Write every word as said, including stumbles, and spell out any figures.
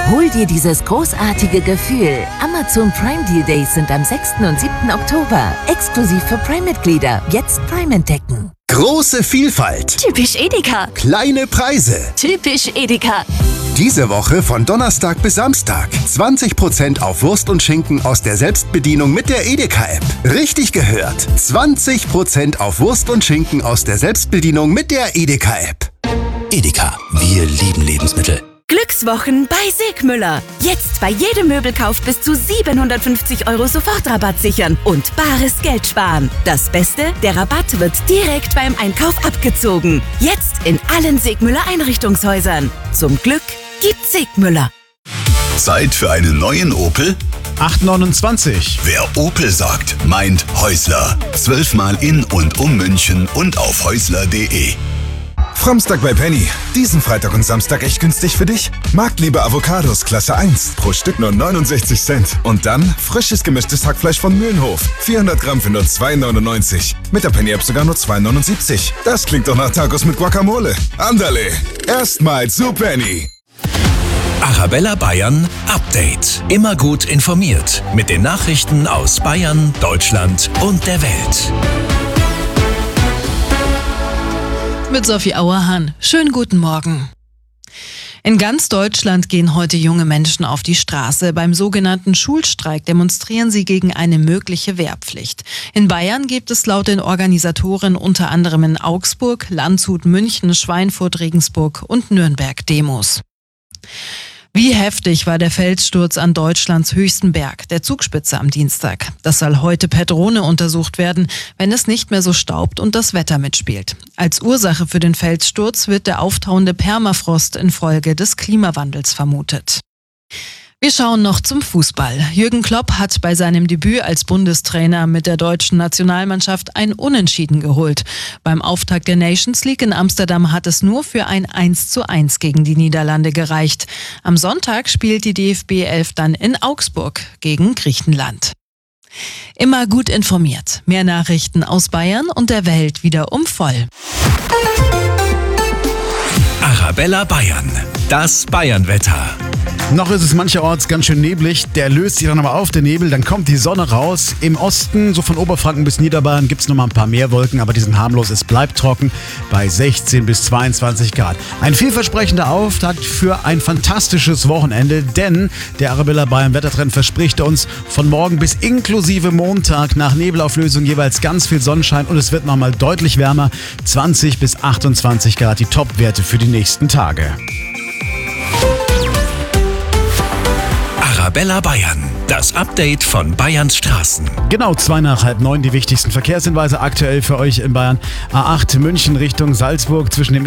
Hol dir dieses großartige Gefühl. Amazon Prime Deal Days sind am sechsten und siebten Oktober. Exklusiv für Prime-Mitglieder. Jetzt Prime entdecken. Große Vielfalt. Typisch Edeka. Kleine Preise. Typisch Edeka. Diese Woche von Donnerstag bis Samstag. zwanzig Prozent auf Wurst und Schinken aus der Selbstbedienung mit der Edeka-App. Richtig gehört. zwanzig Prozent auf Wurst und Schinken aus der Selbstbedienung mit der Edeka-App. Edeka, wir lieben Lebensmittel. Glückswochen bei Sigmüller. Jetzt bei jedem Möbelkauf bis zu siebenhundertfünfzig Euro Sofortrabatt sichern und bares Geld sparen. Das Beste, der Rabatt wird direkt beim Einkauf abgezogen. Jetzt in allen Sigmüller Einrichtungshäusern. Zum Glück gibt's Sigmüller. Zeit für einen neuen Opel? acht neunundzwanzig. Wer Opel sagt, meint Häusler. Zwölfmal in und um München und auf häusler punkt de. Fromstag bei Penny. Diesen Freitag und Samstag echt günstig für dich? Marktliebe Avocados Klasse eins. Pro Stück nur neunundsechzig Cent. Und dann frisches gemischtes Hackfleisch von Mühlenhof. vierhundert Gramm für nur zwei neunundneunzig. Mit der Penny-App sogar nur zwei neunundsiebzig. Das klingt doch nach Tacos mit Guacamole. Andale. Erstmal zu Penny. Arabella Bayern Update. Immer gut informiert mit den Nachrichten aus Bayern, Deutschland und der Welt. Mit Sophie Auerhahn. Schönen guten Morgen. In ganz Deutschland gehen heute junge Menschen auf die Straße. Beim sogenannten Schulstreik demonstrieren sie gegen eine mögliche Wehrpflicht. In Bayern gibt es laut den Organisatoren unter anderem in Augsburg, Landshut, München, Schweinfurt, Regensburg und Nürnberg Demos. Wie heftig war der Felssturz an Deutschlands höchsten Berg, der Zugspitze am Dienstag. Das soll heute per Drohne untersucht werden, wenn es nicht mehr so staubt und das Wetter mitspielt. Als Ursache für den Felssturz wird der auftauende Permafrost infolge des Klimawandels vermutet. Wir schauen noch zum Fußball. Jürgen Klopp hat bei seinem Debüt als Bundestrainer mit der deutschen Nationalmannschaft ein Unentschieden geholt. Beim Auftakt der Nations League in Amsterdam hat es nur für ein eins zu eins gegen die Niederlande gereicht. Am Sonntag spielt die D F B elf dann in Augsburg gegen Griechenland. Immer gut informiert. Mehr Nachrichten aus Bayern und der Welt wieder um voll. Arabella Bayern. Das Bayernwetter. Noch ist es mancherorts ganz schön neblig, der löst sich dann aber auf, der Nebel, dann kommt die Sonne raus. Im Osten, so von Oberfranken bis Niederbayern, gibt es noch mal ein paar mehr Wolken, aber die sind harmlos, es bleibt trocken bei sechzehn bis zweiundzwanzig Grad. Ein vielversprechender Auftakt für ein fantastisches Wochenende, denn der Arabella Bayern Wettertrend verspricht uns von morgen bis inklusive Montag nach Nebelauflösung jeweils ganz viel Sonnenschein und es wird noch mal deutlich wärmer, zwanzig bis achtundzwanzig Grad, die Topwerte für die nächsten Tage. Arabella Bayern, das Update von Bayerns Straßen. Genau, zwei nach halb neun, die wichtigsten Verkehrshinweise aktuell für euch in Bayern. A acht München Richtung Salzburg zwischen dem